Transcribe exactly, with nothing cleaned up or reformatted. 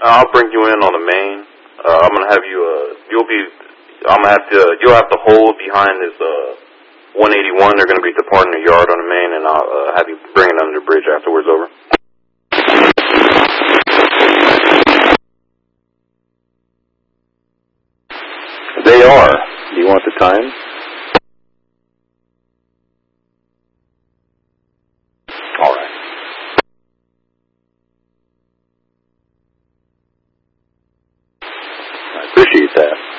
I'll bring you in on the main. Uh, I'm gonna have you. Uh, you'll be. I'm gonna have to. You'll have to hold behind this uh, one eighty-one. They're gonna be departing the yard on the main, and I'll uh, have you bring it under the bridge afterwards. Over. They are. Do you want the time? All right. I appreciate that.